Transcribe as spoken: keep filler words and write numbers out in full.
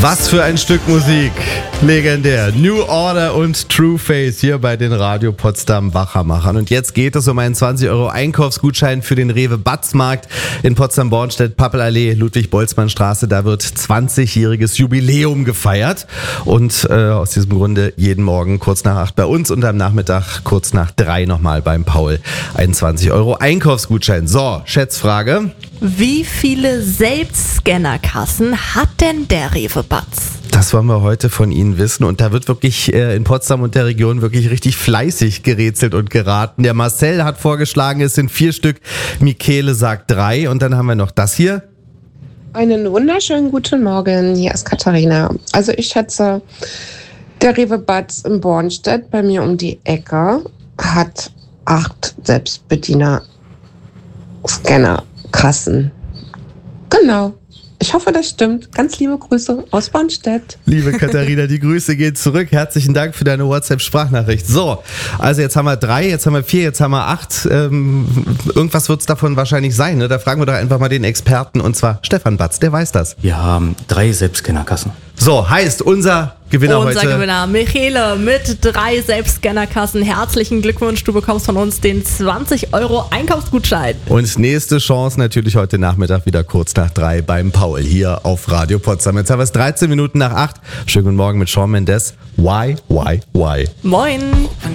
Was für ein Stück Musik. Legendär. New Order und True Face hier bei den Radio Potsdam Wachermachern. Und jetzt geht es um einen zwanzig Euro Einkaufsgutschein für den Rewe Batzmarkt in Potsdam-Bornstedt, Pappelallee, Ludwig-Boltzmann-Straße. Da wird zwanzigjähriges Jubiläum gefeiert. Und äh, aus diesem Grunde jeden Morgen kurz nach acht bei uns und am Nachmittag kurz nach drei nochmal beim Paul. Ein zwanzig Euro Einkaufsgutschein. So, Schätzfrage. Wie viele Selbstscannerkassen hat denn der Rewe Batz? Das wollen wir heute von Ihnen wissen. Und da wird wirklich äh, in Potsdam und der Region wirklich richtig fleißig gerätselt und geraten. Der Marcel hat vorgeschlagen, es sind vier Stück. Michele sagt drei. Und dann haben wir noch das hier. Einen wunderschönen guten Morgen. Hier ist Katharina. Also ich schätze, der Rewe Batz in Bornstedt bei mir um die Ecke hat acht Selbstbediener-Scannerkassen. Genau. Ich hoffe, das stimmt. Ganz liebe Grüße aus Bornstedt. Liebe Katharina, die Grüße gehen zurück. Herzlichen Dank für deine WhatsApp-Sprachnachricht. So, also jetzt haben wir drei, jetzt haben wir vier, jetzt haben wir acht. Ähm, irgendwas wird es davon wahrscheinlich sein. Ne? Da fragen wir doch einfach mal den Experten, und zwar Stefan Batz, der weiß das. Wir haben drei Selbstscannerkassen. So, heißt unser Gewinner Unser heute. Gewinner, Michele mit drei Selbstscannerkassen. Herzlichen Glückwunsch, du bekommst von uns den zwanzig Euro Einkaufsgutschein. Und nächste Chance natürlich heute Nachmittag wieder kurz nach drei beim Paul hier auf Radio Potsdam. Jetzt haben wir es dreizehn Minuten nach acht. Schönen guten Morgen mit Shawn Mendes. Why, why, why? Moin.